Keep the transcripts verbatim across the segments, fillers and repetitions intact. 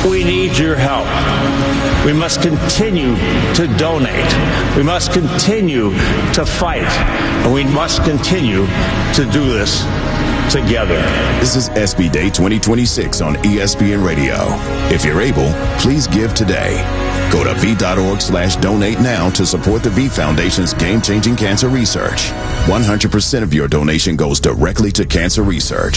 We need your help. We must continue to donate. We must continue to fight. And we must continue to do this together. This is S B Day twenty twenty-six on E S P N Radio. If you're able, please give today. Go to V.org slash donate now to support the V Foundation's game-changing cancer research. one hundred percent of your donation goes directly to cancer research.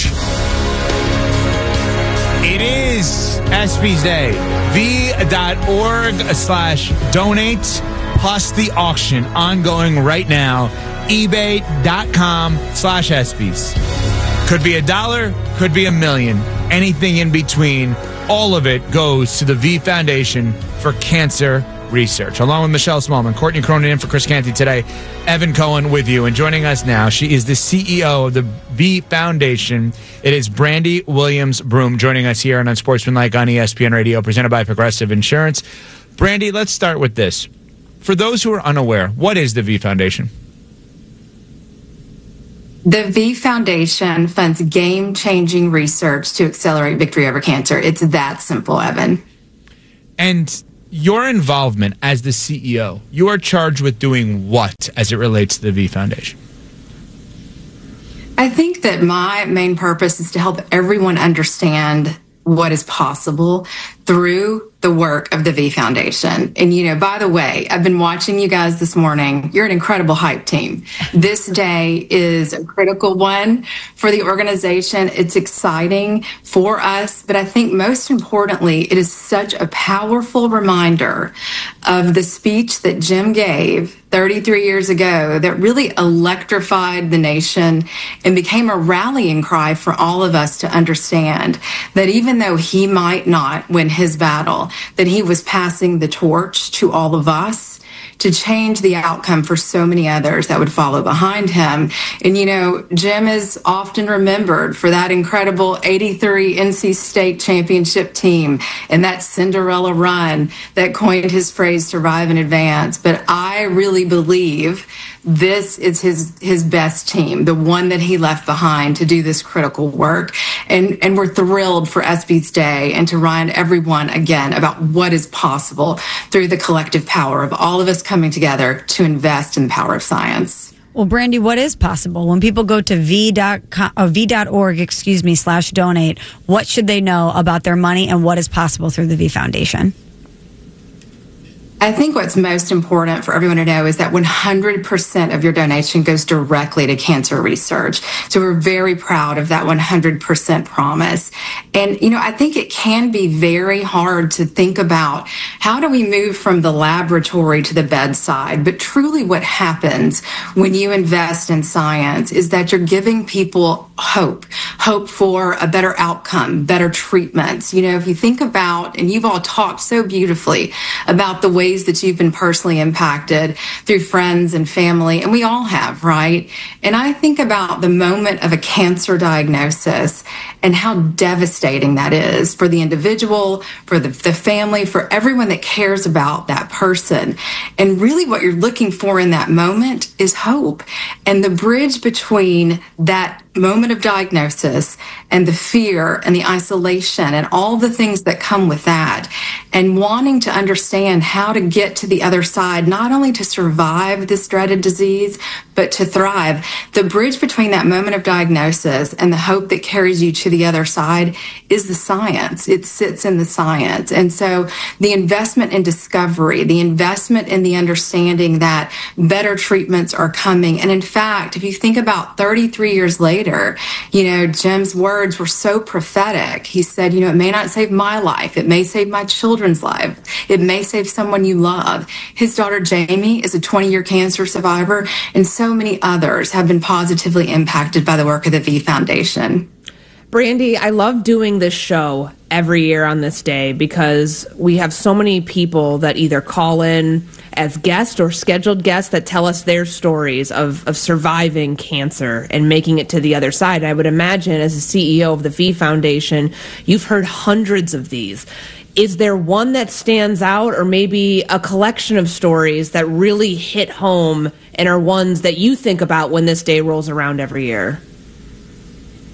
It is S B's Day. V.org slash donate plus the auction ongoing right now. eBay.com slash SBs. Could be a dollar, could be a million. Anything in between. All of it goes to the V Foundation for Cancer Research. Along with Michelle Smallman, Courtney Cronin in for Chris Canty today. Evan Cohen with you. And joining us now, she is the C E O of the V Foundation. It is Brandy Williams-Broome joining us here on Unsportsmanlike on E S P N Radio, presented by Progressive Insurance. Brandy, let's start with this. For those who are unaware, what is the V Foundation? The V Foundation funds game-changing research to accelerate victory over cancer. It's that simple, Evan. And your involvement as the C E O, you are charged with doing what as it relates to the V Foundation? I think that my main purpose is to help everyone understand what is possible through the work of the V Foundation. And, you know, by the way, I've been watching you guys this morning. You're an incredible hype team. This day is a critical one for the organization. It's exciting for us, but I think most importantly, it is such a powerful reminder of the speech that Jim gave thirty-three years ago that really electrified the nation and became a rallying cry for all of us to understand that even though he might not win his battle, that he was passing the torch to all of us to change the outcome for so many others that would follow behind him. And, you know, Jim is often remembered for that incredible eighty-three N C State championship team and that Cinderella run that coined his phrase, survive and advance. But I really believe this is his his best team, the one that he left behind to do this critical work. And, and we're thrilled for S B's Day and to remind everyone again about what is possible through the collective power of all of us coming together to invest in the power of science. Well, Brandy, what is possible? When people go to v dot org, excuse me, slash donate, what should they know about their money and what is possible through the V Foundation? I think what's most important for everyone to know is that one hundred percent of your donation goes directly to cancer research. So we're very proud of that one hundred percent promise. And, you know, I think it can be very hard to think about how do we move from the laboratory to the bedside. But truly what happens when you invest in science is that you're giving people hope, hope for a better outcome, better treatments. You know, if you think about, and you've all talked so beautifully about the ways that you've been personally impacted through friends and family, and we all have, right? And I think about the moment of a cancer diagnosis and how devastating that is for the individual, for the, the family, for everyone that cares about that person. And really what you're looking for in that moment is hope. And the bridge between that moment of diagnosis and the fear and the isolation and all the things that come with that, and wanting to understand how to get to the other side, not only to survive this dreaded disease, but to thrive. The bridge between that moment of diagnosis and the hope that carries you to the other side is the science. It sits in the science. And so the investment in discovery, the investment in the understanding that better treatments are coming. And in fact, if you think about thirty-three years later, you know, Jim's words were so prophetic. He said, you know, it may not save my life. It may save my children's life. It may save someone you love. His daughter, Jamie, is a twenty-year cancer survivor, and so many others have been positively impacted by the work of the V Foundation. Brandy, I love doing this show every year on this day because we have so many people that either call in as guests or scheduled guests that tell us their stories of, of surviving cancer and making it to the other side. I would imagine as a C E O of the V Foundation, you've heard hundreds of these. Is there one that stands out, or maybe a collection of stories that really hit home and are ones that you think about when this day rolls around every year?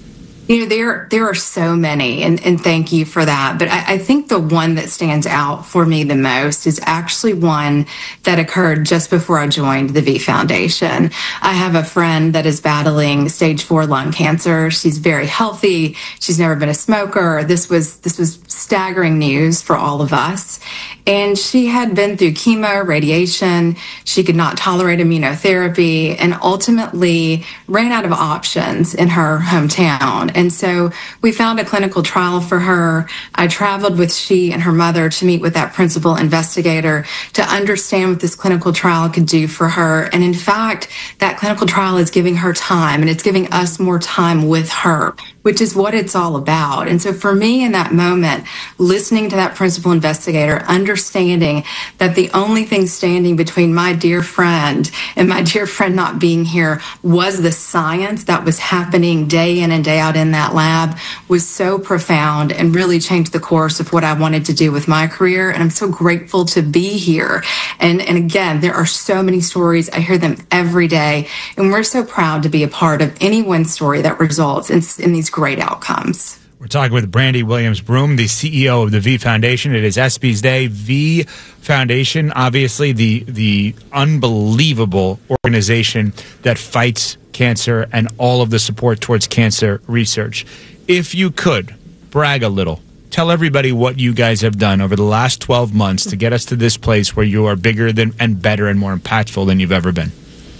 You know, there there are so many, and, and thank you for that. But I, I think the one that stands out for me the most is actually one that occurred just before I joined the V Foundation. I have a friend that is battling stage four lung cancer. She's very healthy. She's never been a smoker. This was this was staggering news for all of us. And she had been through chemo, radiation. She could not tolerate immunotherapy and ultimately ran out of options in her hometown. And so we found a clinical trial for her. I traveled with she and her mother to meet with that principal investigator to understand what this clinical trial could do for her. And in fact, that clinical trial is giving her time, and it's giving us more time with her, which is what it's all about. And so for me in that moment, listening to that principal investigator, understanding that the only thing standing between my dear friend and my dear friend not being here was the science that was happening day in and day out in that lab was so profound and really changed the course of what I wanted to do with my career. And I'm so grateful to be here. And, and again, there are so many stories. I hear them every day. And we're so proud to be a part of any one story that results in, in these great outcomes. We're talking with Brandy Williams-Broome, the C E O of the V Foundation. It is ESPYs Day. V Foundation, obviously the the unbelievable organization that fights cancer and all of the support towards cancer research. If you could brag a little, tell everybody what you guys have done over the last twelve months to get us to this place where you are bigger than and better and more impactful than you've ever been.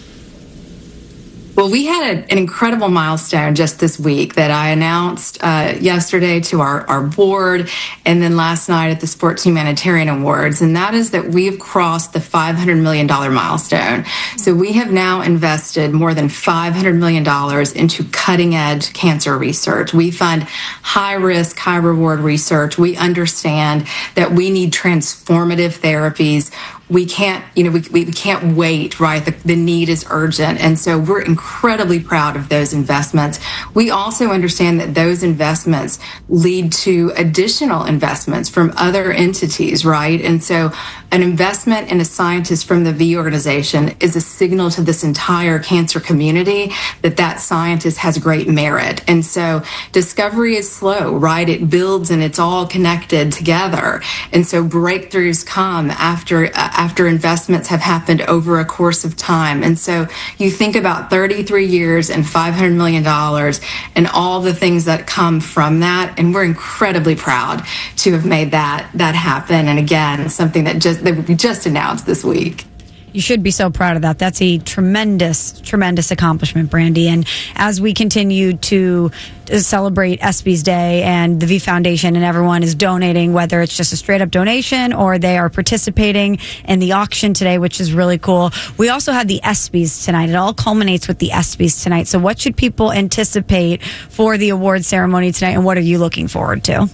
Well, we had a, an incredible milestone just this week that I announced uh, yesterday to our, our board and then last night at the Sports Humanitarian Awards, and that is that we have crossed the five hundred million dollars milestone. So we have now invested more than five hundred million dollars into cutting-edge cancer research. We fund high-risk, high-reward research. We understand that we need transformative therapies. We can't, you know, we, we can't wait, right? The, the need is urgent. And so we're incredibly proud of those investments. We also understand that those investments lead to additional investments from other entities, right? And so an investment in a scientist from the V organization is a signal to this entire cancer community that that scientist has great merit. And so discovery is slow, right? It builds and it's all connected together. And so breakthroughs come after, uh, after investments have happened over a course of time. And so you think about thirty-three years and five hundred million dollars and all the things that come from that. And we're incredibly proud to have made that, that happen. And again, something that just, that we just announced this week. You should be so proud of that. That's a tremendous, tremendous accomplishment, Brandy. And as we continue to celebrate ESPYs Day and the V Foundation and everyone is donating, whether it's just a straight up donation or they are participating in the auction today, which is really cool. We also had the ESPYs tonight. It all culminates with the ESPYs tonight. So what should people anticipate for the award ceremony tonight, and what are you looking forward to?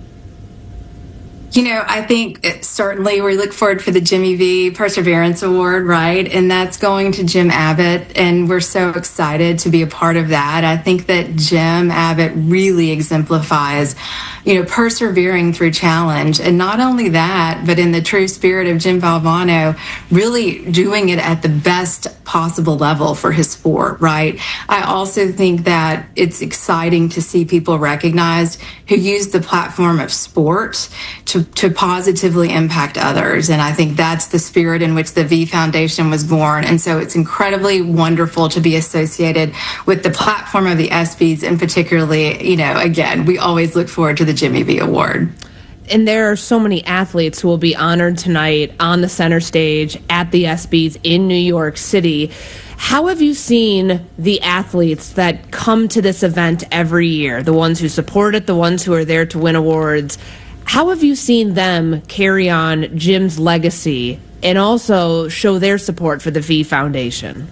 You know, I think it, certainly we look forward for the Jimmy V Perseverance Award, right? And that's going to Jim Abbott, and we're so excited to be a part of that. I think that Jim Abbott really exemplifies, you know, persevering through challenge. And not only that, but in the true spirit of Jim Valvano, really doing it at the best possible level for his sport, right? I also think that it's exciting to see people recognized who use the platform of sport to to positively impact others. And I think that's the spirit in which the V Foundation was born. And so it's incredibly wonderful to be associated with the platform of the ESPYs, and particularly, you know, again, we always look forward to the Jimmy V Award. And there are so many athletes who will be honored tonight on the center stage at the ESPYs in New York City. How have you seen the athletes that come to this event every year, the ones who support it, the ones who are there to win awards? How have you seen them carry on Jim's legacy and also show their support for the V Foundation?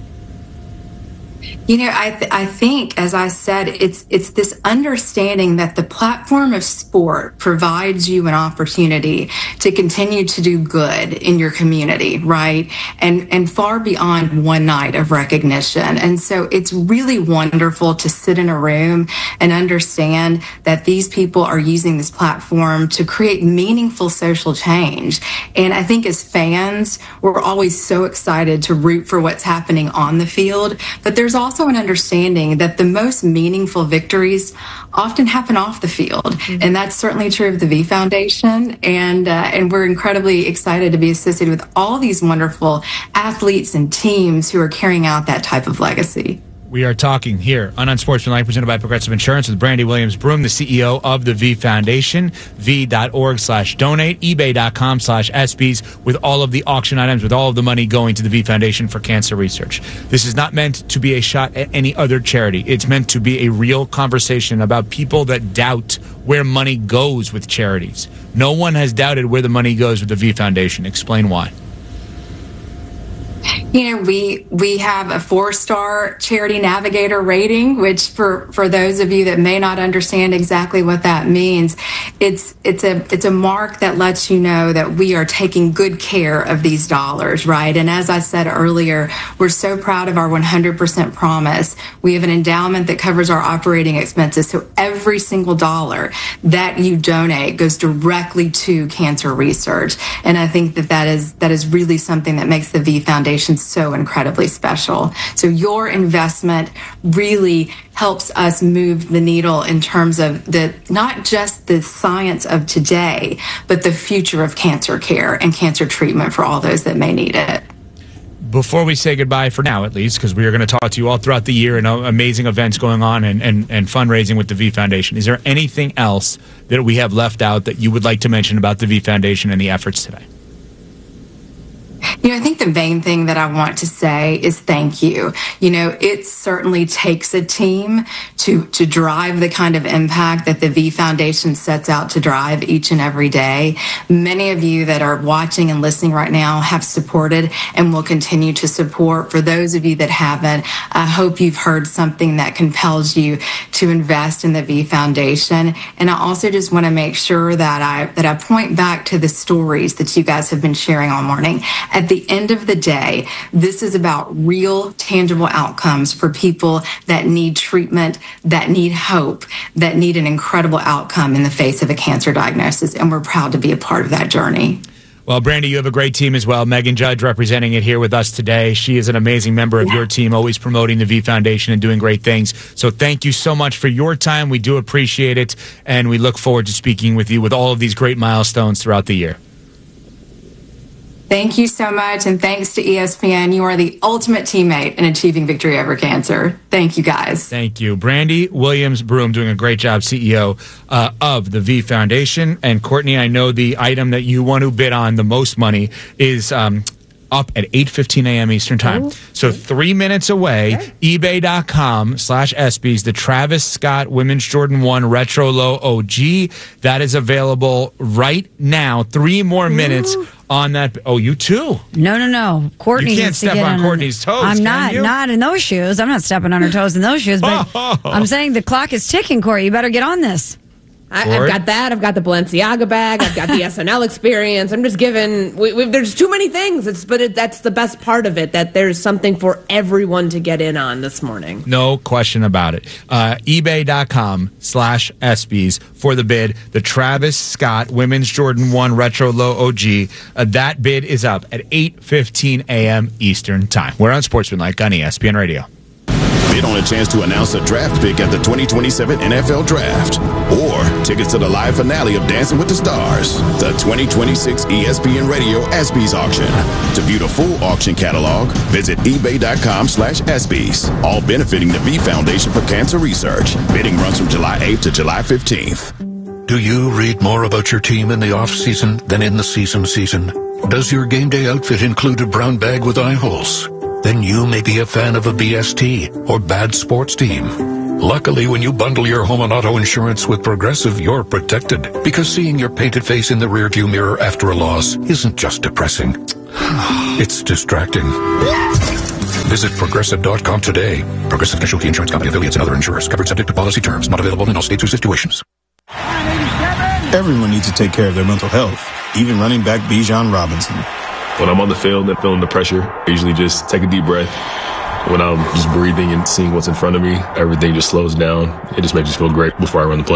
You know, I th- I think, as I said, it's it's this understanding that the platform of sport provides you an opportunity to continue to do good in your community, right? And and far beyond one night of recognition. And so it's really wonderful to sit in a room and understand that these people are using this platform to create meaningful social change. And I think as fans, we're always so excited to root for what's happening on the field, but there's also also an understanding that the most meaningful victories often happen off the field. Mm-hmm. And that's certainly true of the V Foundation. And, uh, and we're incredibly excited to be associated with all these wonderful athletes and teams who are carrying out that type of legacy. We are talking here on Unsportsmanlike, presented by Progressive Insurance, with Brandy Williams-Broom, the C E O of the V Foundation. V.org slash donate, eBay.com slash ESPYs, with all of the auction items, with all of the money going to the V Foundation for cancer research. This is not meant to be a shot at any other charity. It's meant to be a real conversation about people that doubt where money goes with charities. No one has doubted where the money goes with the V Foundation. Explain why. You know, we we have a four-star Charity Navigator rating, which for, for those of you that may not understand exactly what that means, it's it's a it's a mark that lets you know that we are taking good care of these dollars, right? And as I said earlier, we're so proud of our one hundred percent promise. We have an endowment that covers our operating expenses, so every single dollar that you donate goes directly to cancer research. And I think that that is that is really something that makes the V Foundation so incredibly special. So your investment really helps us move the needle in terms of the not just the science of today, but the future of cancer care and cancer treatment for all those that may need it. Before we say goodbye, for now at least, because we are going to talk to you all throughout the year and uh, amazing events going on and, and, and fundraising with the V Foundation, is there anything else that we have left out that you would like to mention about the V Foundation and the efforts today? You know, I think the main thing that I want to say is thank you. You know, it certainly takes a team to to drive the kind of impact that the V Foundation sets out to drive each and every day. Many of you that are watching and listening right now have supported and will continue to support. For those of you that haven't, I hope you've heard something that compels you to invest in the V Foundation. And I also just want to make sure that I that I point back to the stories that you guys have been sharing all morning. At the end of the day, this is about real, tangible outcomes for people that need treatment, that need hope, that need an incredible outcome in the face of a cancer diagnosis. And we're proud to be a part of that journey. Well, Brandy, you have a great team as well. Megan Judge representing it here with us today. She is an amazing member of yeah. your team, always promoting the V Foundation and doing great things. So thank you so much for your time. We do appreciate it, and we look forward to speaking with you with all of these great milestones throughout the year. Thank you so much, and thanks to E S P N. You are the ultimate teammate in achieving victory over cancer. Thank you, guys. Thank you. Brandy Williams-Broom doing a great job, C E O uh, of the V Foundation. And Courtney, I know the item that you want to bid on the most money is um, up at eight fifteen a.m. Eastern Time. Ooh. So three minutes away, okay. ebay.com slash ESPYs, the Travis Scott Women's Jordan one Retro Low O G. That is available right now. Three more Ooh. minutes on that. Oh, you too? No, no, no. Courtney, you can't step on, on Courtney's toes. I'm can not, you? not in those shoes. I'm not stepping on her toes in those shoes. But oh. I'm saying the clock is ticking, Corey. You better get on this. I, I've got that. I've got the Balenciaga bag. I've got the S N L experience. I'm just giving. We, we, there's too many things. It's, but it, that's the best part of it. That there's something for everyone to get in on this morning. No question about it. Uh, eBay.com slash ESPYs for the bid. The Travis Scott Women's Jordan one Retro Low O G. Uh, that bid is up at eight fifteen a.m. Eastern Time. We're on Sportsmanlike on E S P N Radio. Bid on a chance to announce a draft pick at the twenty twenty-seven N F L Draft, or tickets to the live finale of Dancing with the Stars, the twenty twenty-six E S P N Radio ESPYs auction. To view the full auction catalog, visit ebay.com slash ESPYs, all benefiting the V Foundation for Cancer Research. Bidding runs from July eighth to July fifteenth. Do you read more about your team in the off-season than in the season season? Does your game day outfit include a brown bag with eye holes? Then you may be a fan of a B S T or bad sports team. Luckily, when you bundle your home and auto insurance with Progressive, you're protected, because seeing your painted face in the rearview mirror after a loss isn't just depressing. It's distracting. Visit Progressive dot com today. Progressive Casualty Insurance Company, affiliates, and other insurers. Covered subject to policy terms. Not available in all states or situations. Everyone needs to take care of their mental health, even running back Bijan Robinson. When I'm on the field and feeling the pressure, I usually just take a deep breath. When I'm just breathing and seeing what's in front of me, everything just slows down. It just makes me feel great before I run the play.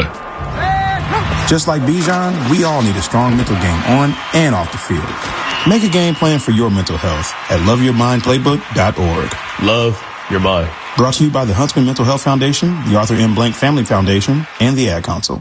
Just like Bijan, we all need a strong mental game on and off the field. Make a game plan for your mental health at love your mind playbook dot org. Love you're mine. Brought to you by the Huntsman Mental Health Foundation, the Arthur M. Blank Family Foundation, and the Ad Council.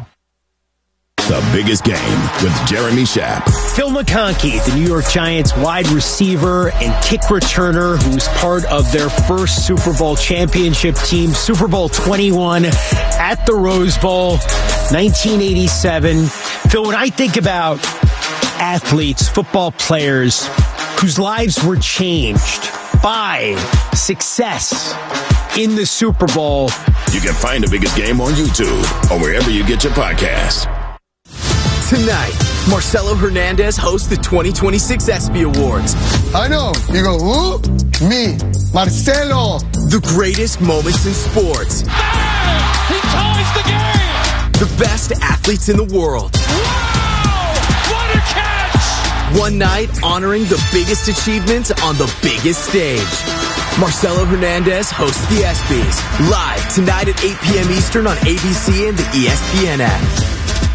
The Biggest Game with Jeremy Schaap. Phil McConkey, the New York Giants wide receiver and kick returner, who's part of their first Super Bowl championship team, Super Bowl twenty-one at the Rose Bowl, nineteen eighty-seven. Phil, when I think about athletes, football players whose lives were changed by success in the Super Bowl. You can find The Biggest Game on YouTube or wherever you get your podcasts. Tonight, Marcelo Hernandez hosts the twenty twenty-six ESPY Awards. I know. You go, who? Me, Marcelo. The greatest moments in sports. Bang! He ties the game! The best athletes in the world. Wow! What a catch! One night honoring the biggest achievements on the biggest stage. Marcelo Hernandez hosts the ESPYs live tonight at eight p.m. Eastern on A B C and the E S P N app.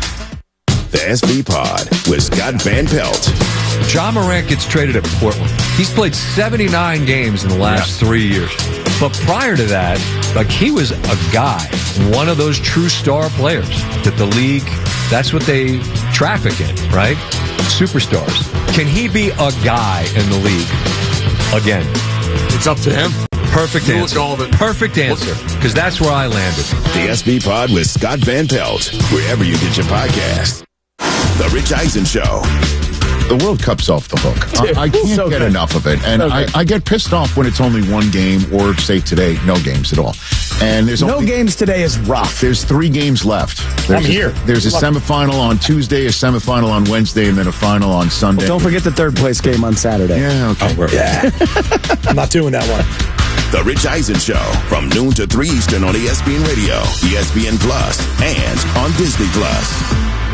The ESPY Pod with Scott Van Pelt. Ja Morant gets traded at Portland. He's played seventy-nine games in the last yeah. three years. But prior to that, like he was a guy, one of those true star players that the league, that's what they traffic in, right? Superstars. Can he be a guy in the league again? It's up to him. Perfect answer. Perfect answer. Because that's where I landed. The ESPY Pod with Scott Van Pelt, wherever you get your podcast. The Rich Eisen Show. The World Cup's off the hook. Dude, I, I can't so get good. enough of it. And so I, I get pissed off when it's only one game, or say today, no games at all. And there's no only, games today is rough. There's three games left. There's I'm a, here. There's a semifinal on Tuesday, a semifinal on Wednesday, and then a final on Sunday. Well, don't forget the third place game on Saturday. Yeah, okay. Oh, yeah. I'm not doing that one. The Rich Eisen Show from noon to three Eastern on E S P N Radio, E S P N Plus, and on Disney Plus.